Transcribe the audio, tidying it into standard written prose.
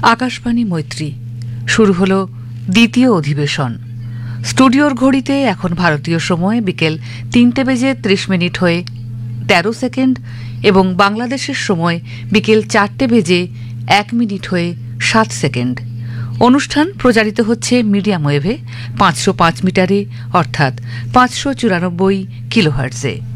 আকাশবাণী মৈত্রী শুরু হলো দ্বিতীয় অধিবেশন। স্টুডিওর ঘড়িতে এখন ভারতীয় সময় বিকেল 3:30 হয়ে 13 সেকেন্ড এবং বাংলাদেশের সময় বিকেল 4:01 হয়ে 7 সেকেন্ড। অনুষ্ঠান প্রচারিত হচ্ছে মিডিয়াম ওয়েভে 505 মিটারে অর্থাৎ 594 কিলোহার্টজে।